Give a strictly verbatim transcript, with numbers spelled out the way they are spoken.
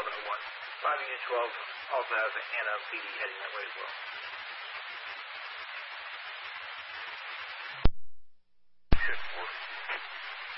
eleven oh one. five Union twelve also has an N of P D heading that way as well.